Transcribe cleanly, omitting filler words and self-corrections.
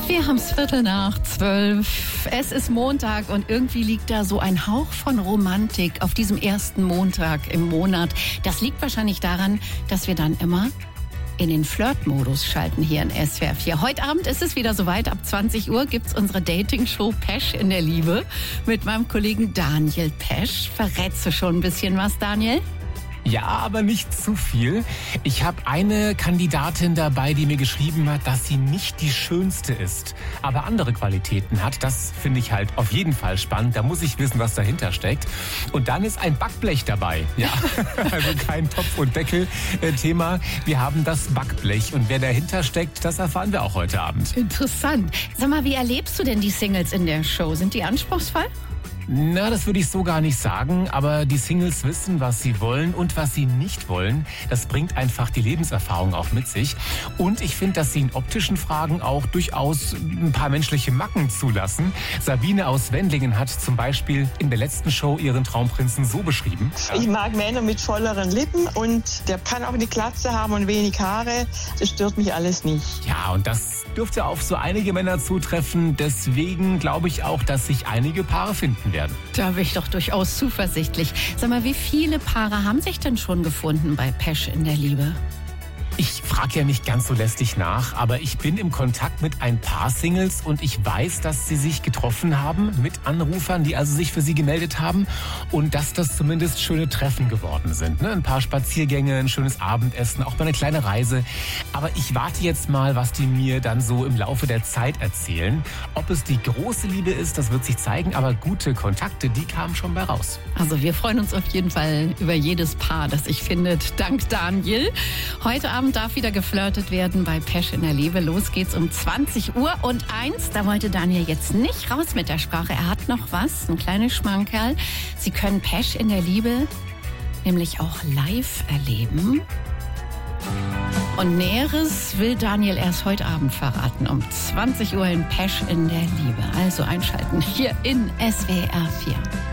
Wir haben es 11:45. Es ist Montag und irgendwie liegt da so ein Hauch von Romantik auf diesem ersten Montag im Monat. Das liegt wahrscheinlich daran, dass wir dann immer in den Flirt-Modus schalten hier in SWR 4. Heute Abend ist es wieder soweit. Ab 20 Uhr gibt's unsere Dating-Show Pesch in der Liebe mit meinem Kollegen Daniel Pesch. Verrätst du schon ein bisschen was, Daniel? Ja, aber nicht zu viel. Ich habe eine Kandidatin dabei, die mir geschrieben hat, dass sie nicht die schönste ist, aber andere Qualitäten hat. Das finde ich halt auf jeden Fall spannend. Da muss ich wissen, was dahinter steckt. Und dann ist ein Backblech dabei. Ja, also kein Topf- und Deckel-Thema. Wir haben das Backblech. Und wer dahinter steckt, das erfahren wir auch heute Abend. Interessant. Sag mal, wie erlebst du denn die Singles in der Show? Sind die anspruchsvoll? Na, das würde ich so gar nicht sagen, aber die Singles wissen, was sie wollen und was sie nicht wollen. Das bringt einfach die Lebenserfahrung auch mit sich. Und ich finde, dass sie in optischen Fragen auch durchaus ein paar menschliche Macken zulassen. Sabine aus Wendlingen hat zum Beispiel in der letzten Show ihren Traumprinzen so beschrieben. Ich mag Männer mit volleren Lippen und der kann auch eine Glatze haben und wenig Haare. Das stört mich alles nicht. Ja, und das dürfte auf so einige Männer zutreffen. Deswegen glaube ich auch, dass sich einige Paare finden werden. Da bin ich doch durchaus zuversichtlich. Sag mal, wie viele Paare haben sich denn schon gefunden bei Pesch in der Liebe? Ich frage ja nicht ganz so lästig nach, aber ich bin im Kontakt mit ein paar Singles und ich weiß, dass sie sich getroffen haben mit Anrufern, die also sich für sie gemeldet haben und dass das zumindest schöne Treffen geworden sind. Ne? Ein paar Spaziergänge, ein schönes Abendessen, auch mal eine kleine Reise. Aber ich warte jetzt mal, was die mir dann so im Laufe der Zeit erzählen. Ob es die große Liebe ist, das wird sich zeigen, aber gute Kontakte, die kamen schon bei raus. Also wir freuen uns auf jeden Fall über jedes Paar, das sich findet, dank Daniel. Heute Abend darf wieder geflirtet werden bei Pesch in der Liebe. Los geht's um 20 Uhr und 1. Da wollte Daniel jetzt nicht raus mit der Sprache. Er hat noch was, ein kleines Schmankerl. Sie können Pesch in der Liebe nämlich auch live erleben. Und Näheres will Daniel erst heute Abend verraten. Um 20 Uhr in Pesch in der Liebe. Also einschalten hier in SWR 4.